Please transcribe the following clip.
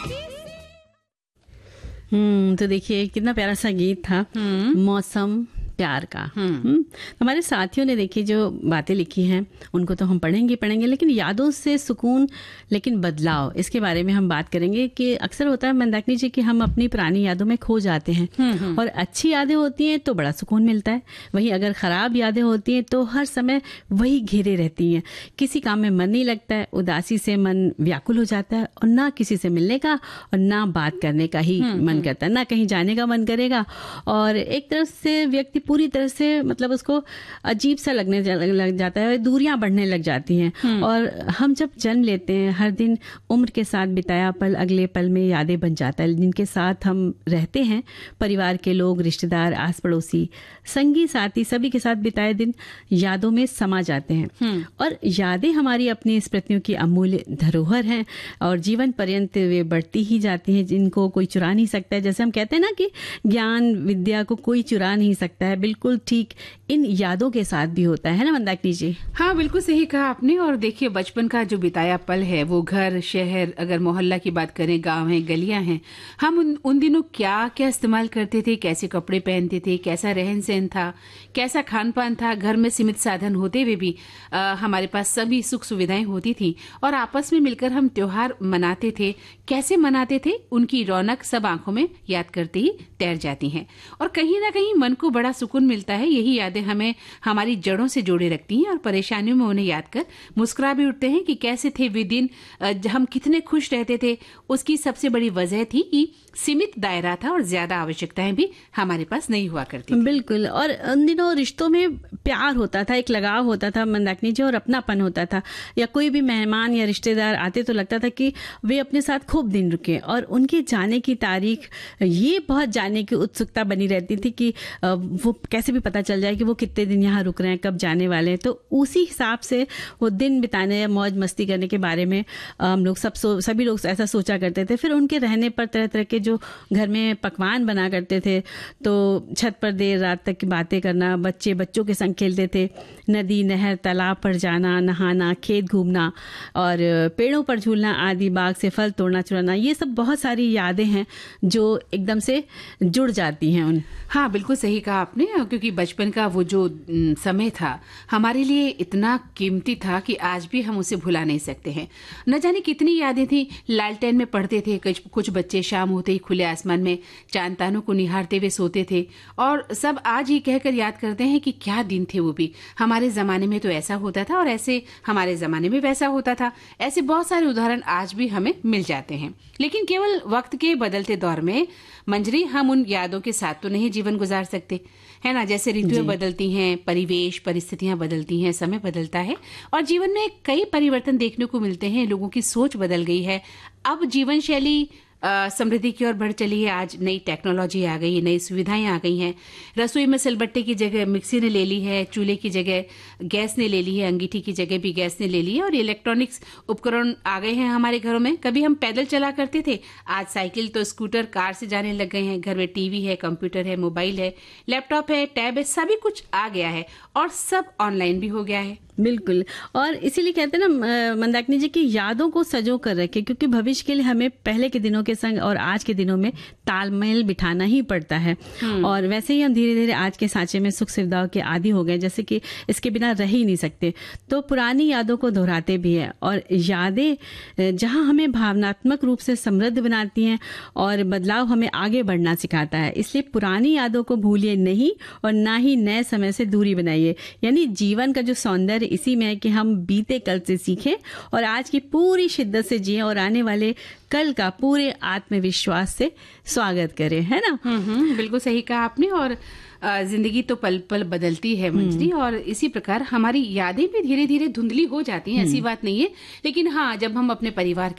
तो देखिए कितना प्यारा सा गीत था, मौसम प्यार का। हमारे साथियों ने देखिए जो बातें लिखी हैं उनको तो हम पढ़ेंगे, लेकिन यादों से सुकून, लेकिन बदलाव, इसके बारे में हम बात करेंगे कि अक्सर होता है मंदाकिनी जी कि हम अपनी पुरानी यादों में खो जाते हैं और अच्छी यादें होती हैं तो बड़ा सुकून मिलता है, वहीं अगर खराब यादें होती हैं तो हर समय वही घेरे रहती हैं, किसी काम में मन नहीं लगता है, उदासी से मन व्याकुल हो जाता है और ना किसी से मिलने का और ना बात करने का ही मन करता है, ना कहीं जाने का मन करेगा। और एक तरफ से व्यक्ति पूरी तरह से मतलब उसको अजीब सा लगने लग जाता है, दूरियां बढ़ने लग जाती हैं। और हम जब जन्म लेते हैं, हर दिन उम्र के साथ बिताया पल अगले पल में यादें बन जाता है, जिनके साथ हम रहते हैं, परिवार के लोग, रिश्तेदार, आस पड़ोसी, संगी साथी, सभी के साथ बिताए दिन यादों में समा जाते हैं। और यादें हमारी अपनी स्मृतियों की अमूल्य धरोहर हैं और जीवन पर्यंत वे बढ़ती ही जाती हैं, जिनको कोई चुरा नहीं सकता है। जैसे हम कहते हैं ना कि ज्ञान विद्या को कोई चुरा नहीं सकता है, बिल्कुल ठीक इन यादों के साथ भी होता है ना मंदाकिनी जी? हाँ, बिल्कुल सही कहा आपने। और देखिए बचपन का जो बिताया पल है, वो घर, शहर, अगर मोहल्ला की बात करें, गांव है, गलियां हैं, हम उन दिनों क्या क्या इस्तेमाल करते थे, कैसे कपड़े पहनते थे, कैसा रहन सहन था, कैसा खान पान था, घर में सीमित साधन होते हुए भी हमारे पास सभी सुख सुविधाएं होती थी और आपस में मिलकर हम त्योहार मनाते थे। कैसे मनाते थे, उनकी रौनक सब आंखों में याद करते ही तैर जाती हैं और कहीं ना कहीं मन को बड़ा सुकून मिलता है। यही यादें हमें हमारी जड़ों से जोड़े रखती हैं और परेशानियों में उन्हें याद कर मुस्कुरा भी उठते हैं कि कैसे थे वे दिन, हम कितने खुश रहते थे। उसकी सबसे बड़ी वजह थी कि सीमित दायरा था और ज्यादा आवश्यकताएं भी हमारे पास नहीं हुआ करती थी। बिल्कुल, और उन दिनों रिश्तों में प्यार होता था, एक लगाव होता था मंदाकिनी जी, और अपनापन होता था। या कोई भी मेहमान या रिश्तेदार आते तो लगता था कि वे अपने साथ खूब दिन रुके और उनके जाने की तारीख, ये बहुत जानने की उत्सुकता बनी रहती थी कि वो कैसे भी पता चल जाए कि वो कितने दिन यहाँ रुक रहे हैं, कब जाने वाले हैं। तो उसी हिसाब से वो दिन बिताने या मौज मस्ती करने के बारे में हम लोग सभी लोग ऐसा सोचा करते थे। फिर उनके रहने पर तरह तरह के जो घर में पकवान बना करते थे, तो छत पर देर रात तक की बातें करना, बच्चों के संग खेलते थे, नदी नहर तालाब पर जाना, नहाना, खेत घूमना और पेड़ों पर झूलना आदि, बाग से फल तोड़ना चुराना, ये सब बहुत सारी यादें हैं जो एकदम से जुड़ जाती हैं उन। हाँ, बिल्कुल सही कहा आपने, क्योंकि बचपन का वो जो समय था हमारे लिए इतना कीमती था कि आज भी हम उसे भुला नहीं सकते हैं। न जाने कितनी यादें थी। लालटेन में पढ़ते थे, कुछ बच्चे शाम होते ही खुले आसमान में चांद तारों को निहारते हुए सोते थे और सब आज ही कहकर याद करते हैं कि क्या दिन थे वो भी। हमारे जमाने में तो ऐसा होता था और ऐसे हमारे जमाने में वैसा होता था। ऐसे बहुत सारे उदाहरण आज भी हमें मिल जाते हैं। लेकिन केवल वक्त के बदलते दौर में मंजरी हम उन यादों के साथ तो नहीं जीवन गुजार सकते, है ना? जैसे ऋतुएं बदलती हैं, परिवेश परिस्थितियां बदलती हैं, समय बदलता है और जीवन में कई परिवर्तन देखने को मिलते हैं। लोगों की सोच बदल गई है, अब जीवन शैली समृद्धि की ओर बढ़ चली है। आज नई टेक्नोलॉजी आ गई है, नई सुविधाएं आ गई हैं। रसोई में सिलबट्टे की जगह मिक्सी ने ले ली है, चूल्हे की जगह गैस ने ले ली है, अंगीठी की जगह भी गैस ने ले ली है और इलेक्ट्रॉनिक्स उपकरण आ गए हैं हमारे घरों में। कभी हम पैदल चला करते थे, आज साइकिल तो स्कूटर, कार से जाने लग गए हैं। घर में टीवी है, कंप्यूटर है, मोबाइल है, लैपटॉप है, टैब है, सभी कुछ आ गया है और सब ऑनलाइन भी हो गया है। बिल्कुल, और इसीलिए कहते हैं ना मंदाकिनी जी की यादों को सजो कर रखे, क्योंकि भविष्य के लिए हमें पहले के दिनों के संग और आज के दिनों में तालमेल बिठाना ही पड़ता है। और वैसे ही हम धीरे धीरे आज के सांचे में सुख सुविधाओं के आदी हो गए, जैसे कि इसके बिना रह ही नहीं सकते। तो पुरानी यादों को दोहराते भी है और यादें जहां हमें भावनात्मक रूप से समृद्ध बनाती हैं और बदलाव हमें आगे बढ़ना सिखाता है। इसलिए पुरानी यादों को भूलिए नहीं और ना ही नए समय से दूरी बनाइए। यानी जीवन का जो सौंदर्य इसी में है कि हम बीते कल से सीखें और आज की पूरी शिद्दत से जिएं और आने वाले कल का पूरे आत्मविश्वास से स्वागत करें, है ना? बिल्कुल सही कहा आपने। और जिंदगी तो पल पल बदलती है मंजरी, और इसी प्रकार हमारी यादें भी धीरे धीरे धुंधली हो जाती हैं, ऐसी बात नहीं है। लेकिन हाँ, जब हम अपने परिवार